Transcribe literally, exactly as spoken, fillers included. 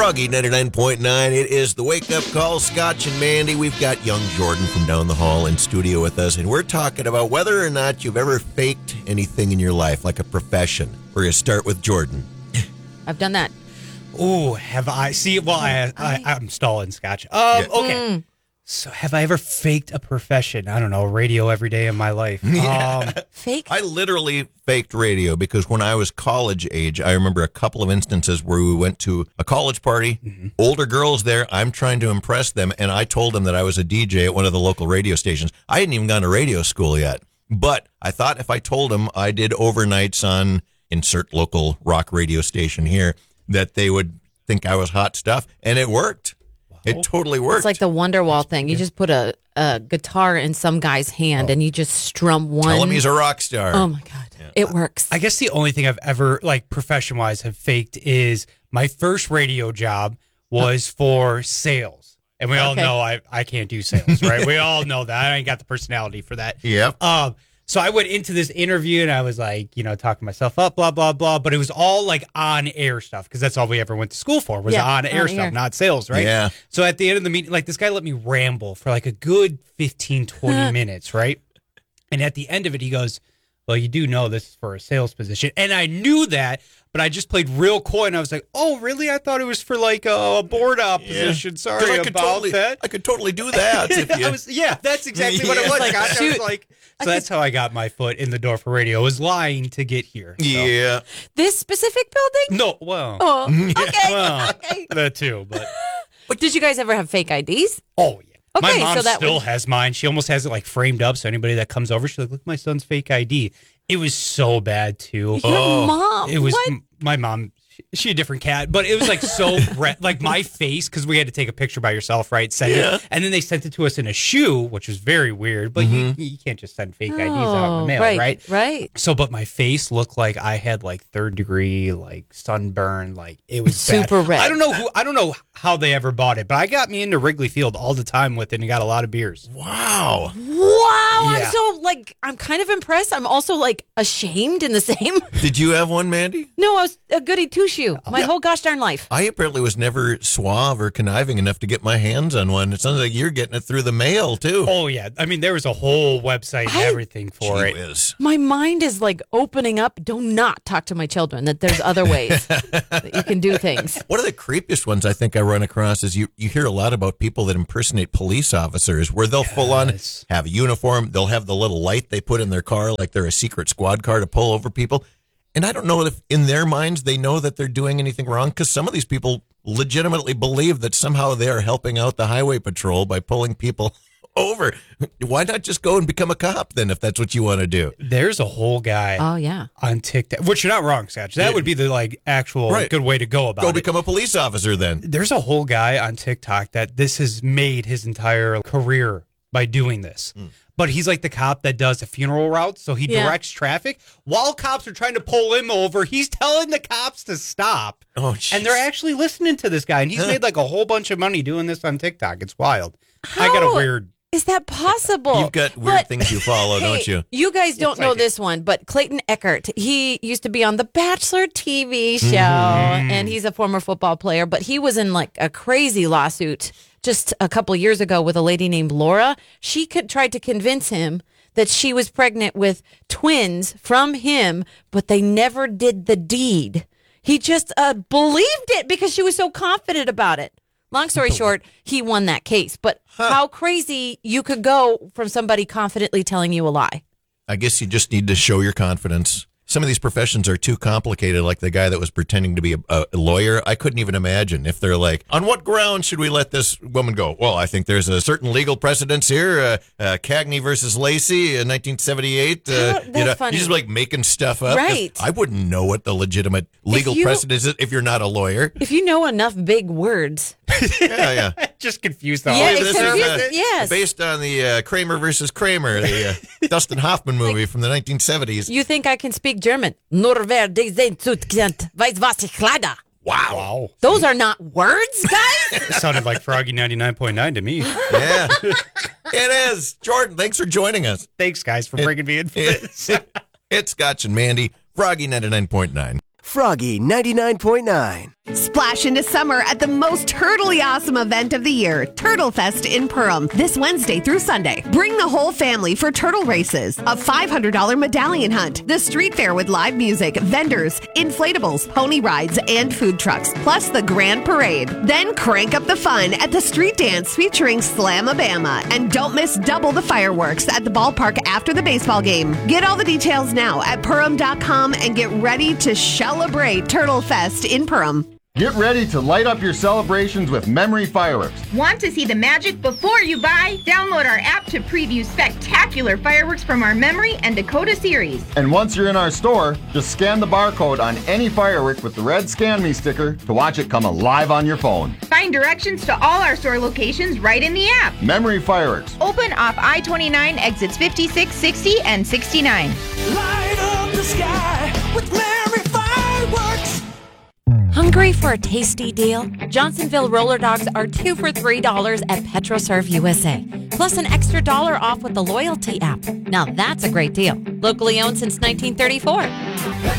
Froggy ninety-nine point nine. It is the Wake Up Call. Scotch and Mandy. We've got young Jordan from down the hall in studio with us, and we're talking about whether or not you've ever faked anything in your life, like a profession. We're going to start with Jordan. I've done that. Oh, have I? See, well, I, I, I'm stalling, Scotch. Um, Yeah. Okay. Mm. So have I ever faked a profession? I don't know, radio every day of my life. Um, Fake? I literally faked radio because when I was college age, I remember a couple of instances where we went to a college party, mm-hmm. older girls there, I'm trying to impress them, and I told them that I was a D J at one of the local radio stations. I hadn't even gone to radio school yet, but I thought if I told them I did overnights on insert local rock radio station here, that they would think I was hot stuff, and it worked. It totally worked. It's like the Wonderwall thing. You just put a, a guitar in some guy's hand Oh. and you just strum one. Tell him he's a rock star. Oh, my God. Yeah. It works. I guess the only thing I've ever, like, profession-wise have faked is my first radio job was for sales. And we all Okay. know I, I can't do sales, right? We all know that. I ain't got the personality for that. Yep. Um, so I went into this interview and I was like, you know, talking myself up, blah, blah, blah. But it was all like on air stuff because that's all we ever went to school for was Yeah, on air on stuff, air. not sales, right? Yeah. So at the end of the meeting, like this guy let me ramble for like a good fifteen, twenty minutes, right? And at the end of it, he goes, well, you do know this is for a sales position. And I knew that, but I just played real coy and I was like, oh, really? I thought it was for like a board op position. Sorry 'Cause I could about totally, that. I could totally do that. If you, I was, yeah, that's exactly what it Yeah. was. Like, Like, I shoot. was like, so that's how I got my foot in the door for radio. I was lying to get here. So. yeah. This specific building? No, well, Oh, okay. well, okay. that too, but But did you guys ever have fake I Ds? oh yeah. Okay, my mom so that still would- has mine. She almost has it like framed up. So anybody that comes over, she's like, "Look, my son's fake I D." It was so bad too. Your Oh. mom. It was What? m- my mom. She, she a different cat, but it was like so bre- like my face because we had to take a picture by yourself, right? Send Yeah. it, and then they sent it to us in a shoe, which was very weird. But you, you can't just send fake I Ds out in the Oh, mail, right, right? Right. So, but my face looked like I had like third degree, like sunburn, like it was bad. Super red. I don't know who, I don't know how they ever bought it, but I got me into Wrigley Field all the time with it and got a lot of beers. Wow. Wow. I'm Yeah. so, like, I'm kind of impressed. I'm also, like, ashamed in the same. Did you have one, Mandy? No, I was a goody two shoe my whole gosh darn life. I apparently was never suave or conniving enough to get my hands on one. It sounds like you're getting it through the mail, too. Oh yeah, I mean there was a whole website and I- everything for Gee it. whiz. My mind is like opening up. Do not talk to my children that there's other ways that you can do things. One of the creepiest ones I think I run across is you, you hear a lot about people that impersonate police officers where they'll full on Yes. have a uniform. They'll have the little light they put in their car like they're a secret squad car to pull over people. And I don't know if in their minds they know that they're doing anything wrong because some of these people legitimately believe that somehow they are helping out the highway patrol by pulling people over. Why not just go and become a cop then if that's what you want to do? There's a whole guy Oh yeah. on TikTok, which you're not wrong, Satch. That Yeah. would be the like actual Right. good way to go about Go it. become a police officer then. There's a whole guy on TikTok that this has made his entire career by doing this. Hmm. But he's like the cop that does the funeral routes, so he Yeah. directs traffic. While cops are trying to pull him over, he's telling the cops to stop. Oh, jeez. And they're actually listening to this guy, and he's Huh. made like a whole bunch of money doing this on TikTok. It's wild. I got How a weird. Is that possible? You've got weird But- things you follow, Hey, don't you? You guys don't It's know like- this one, but Clayton Eckert, he used to be on the Bachelor T V show, Mm-hmm. and he's a former football player, but he was in like a crazy lawsuit just a couple years ago with a lady named Laura. She could tried to convince him that she was pregnant with twins from him, but they never did the deed. He just uh, believed it because she was so confident about it. Long story short, he won that case. But how crazy you could go from somebody confidently telling you a lie. I guess you just need to show your confidence. Some of these professions are too complicated, like the guy that was pretending to be a, a lawyer. I couldn't even imagine if they're like, on what ground should we let this woman go? Well, I think there's a certain legal precedence here. Uh, uh, Cagney versus Lacey in nineteen seventy-eight. Uh, Oh, that's you know, funny. You just like making stuff up. 'Cause Right. I wouldn't know what the legitimate legal you- precedent is if you're not a lawyer. If you know enough big words. Yeah, yeah. Just confused the Yeah, whole it This is, confused- uh, yes. based on the uh, Kramer versus Kramer, the uh, Dustin Hoffman movie from the nineteen seventies. You think I can speak German? Nur wer die sind zutkent, weiß was ich leider. Wow. Wow. Those are not words, guys. It sounded like Froggy ninety-nine point nine to me. Yeah, it is. Jordan, thanks for joining us. Thanks, guys, for bringing me in for this. It's Scotch and Mandy, Froggy ninety-nine point nine. Froggy ninety-nine point nine. Splash into summer at the most turtly awesome event of the year, Turtle Fest in Perham, this Wednesday through Sunday. Bring the whole family for turtle races, a five hundred dollars medallion hunt, the street fair with live music, vendors, inflatables, pony rides, and food trucks, plus the grand parade. Then crank up the fun at the street dance featuring Slamabama. And don't miss double the fireworks at the ballpark after the baseball game. Get all the details now at Perham dot com and get ready to celebrate Turtle Fest in Perham. Get ready to light up your celebrations with Memory Fireworks. Want to see the magic before you buy? Download our app to preview spectacular fireworks from our Memory and Dakota series. And once you're in our store, just scan the barcode on any firework with the red Scan Me sticker to watch it come alive on your phone. Find directions to all our store locations right in the app. Memory Fireworks. Open off I twenty-nine, exits fifty-six, sixty, and sixty-nine. Light up the sky with Memory Fireworks. Hungry for a tasty deal? Johnsonville roller dogs are two for three dollars at PetroServe U S A. Plus an extra dollar off with the loyalty app. Now that's a great deal. Locally owned since nineteen thirty-four.